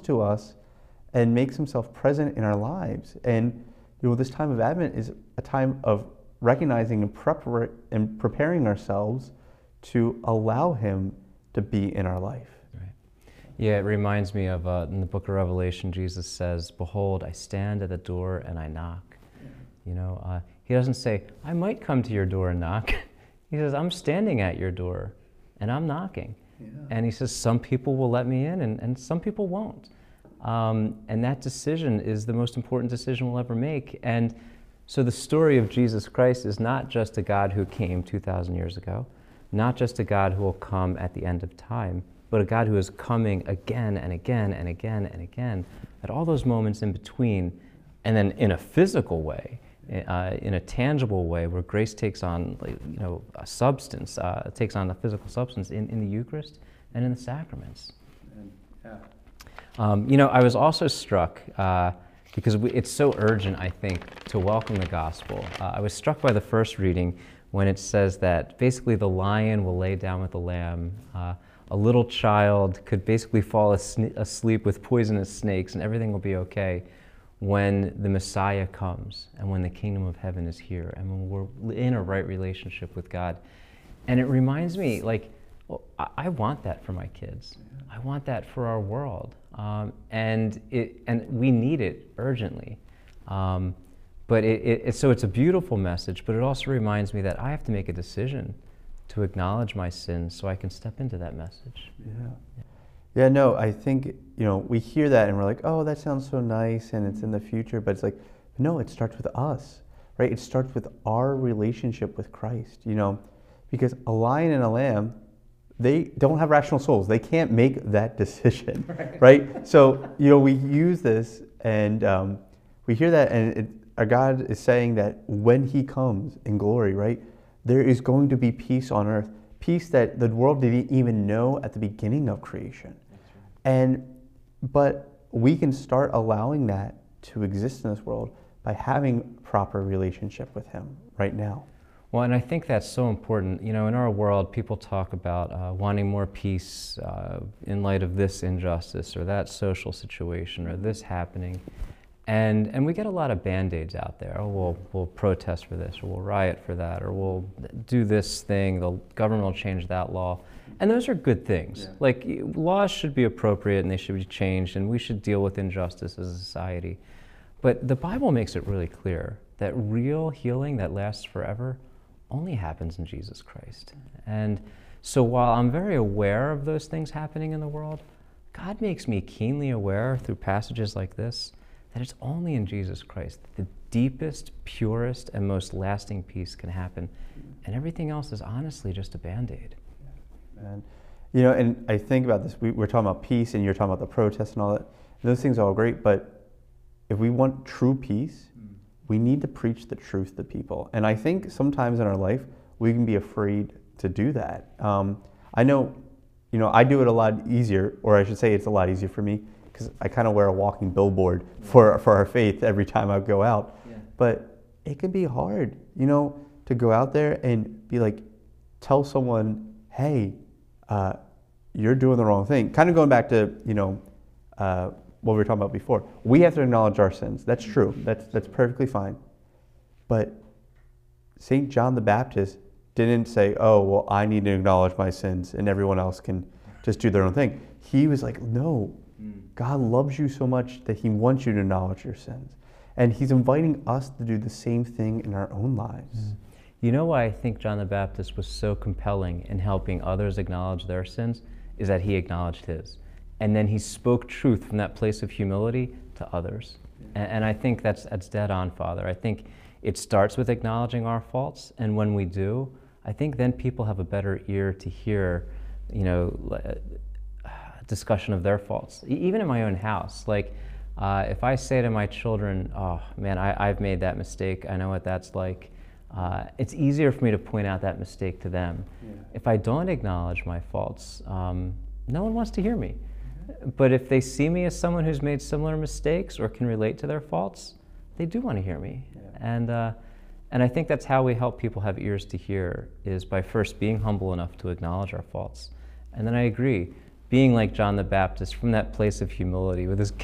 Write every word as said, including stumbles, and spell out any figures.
to us and makes himself present in our lives. And you know, this time of Advent is a time of recognizing and, prepar- and preparing ourselves to allow him to be in our life. Right. Yeah, it reminds me of uh, in the book of Revelation, Jesus says, "Behold, I stand at the door and I knock." Yeah. You know, uh, he doesn't say, "I might come to your door and knock." He says, "I'm standing at your door and I'm knocking." Yeah. And he says, some people will let me in and, and some people won't. Um, and that decision is the most important decision we'll ever make. And so the story of Jesus Christ is not just a God who came two thousand years ago, not just a God who will come at the end of time, but a God who is coming again and again and again and again at all those moments in between, and then in a physical way, uh, in a tangible way, where grace takes on, you know, a substance, uh, takes on a physical substance in, in the Eucharist and in the sacraments. Yeah. Um, you know, I was also struck, uh, because we, it's so urgent, I think, to welcome the gospel. Uh, I was struck by the first reading when it says that basically the lion will lay down with the lamb. Uh, a little child could basically fall asne- asleep with poisonous snakes and everything will be okay when the Messiah comes and when the kingdom of heaven is here and when we're in a right relationship with God. And it reminds me, like, well, I, I want that for my kids. I want that for our world. Um, and it, and we need it urgently. Um, but it, it, it, so it's a beautiful message, but it also reminds me that I have to make a decision to acknowledge my sins so I can step into that message. Yeah. Yeah, no, I think, you know, we hear that and we're like, oh, that sounds so nice and it's in the future, but it's like, no, it starts with us, right? It starts with our relationship with Christ, you know, because a lion and a lamb, they don't have rational souls. They can't make that decision, right? right? So, you know, we use this and um, we hear that, and it, our God is saying that when he comes in glory, right, there is going to be peace on earth, peace that the world didn't even know at the beginning of creation. Right. And, but we can start allowing that to exist in this world by having proper relationship with him right now. Well, and I think that's so important. You know, in our world, people talk about uh, wanting more peace uh, in light of this injustice or that social situation or this happening. And and we get a lot of Band-Aids out there. Oh, we'll, we'll protest for this, or we'll riot for that, or we'll do this thing, the government will change that law. And those are good things. Yeah. Like, laws should be appropriate and they should be changed, and we should deal with injustice as a society. But the Bible makes it really clear that real healing that lasts forever only happens in Jesus Christ. And so while I'm very aware of those things happening in the world, God makes me keenly aware through passages like this that it's only in Jesus Christ that the deepest, purest, and most lasting peace can happen. And everything else is honestly just a Band-Aid. And, you know, and I think about this, we, we're talking about peace and you're talking about the protests and all that. And those things are all great, but if we want true peace, we need to preach the truth to people. And I think sometimes in our life, we can be afraid to do that. Um, I know, you know, I do it a lot easier, or I should say it's a lot easier for me, because I kind of wear a walking billboard yeah. for, for our faith every time I go out. Yeah. But it can be hard, you know, to go out there and be like, tell someone, hey, uh, you're doing the wrong thing. Kind of going back to, you know, uh, what we were talking about before. We have to acknowledge our sins. That's true. That's that's perfectly fine. But Saint John the Baptist didn't say, oh, well, I need to acknowledge my sins and everyone else can just do their own thing. He was like, no, God loves you so much that he wants you to acknowledge your sins. And he's inviting us to do the same thing in our own lives. You know why I think John the Baptist was so compelling in helping others acknowledge their sins is that he acknowledged his. And then he spoke truth from that place of humility to others. And, and I think that's, that's dead on, Father. I think it starts with acknowledging our faults, and when we do, I think then people have a better ear to hear, you know, discussion of their faults. Even in my own house, like uh, if I say to my children, oh man, I, I've made that mistake, I know what that's like, uh, it's easier for me to point out that mistake to them. Yeah. If I don't acknowledge my faults, um, no one wants to hear me. But if they see me as someone who's made similar mistakes or can relate to their faults, they do want to hear me. Yeah. And uh, and I think that's how we help people have ears to hear, is by first being humble enough to acknowledge our faults. And then I agree, being like John the Baptist from that place of humility with his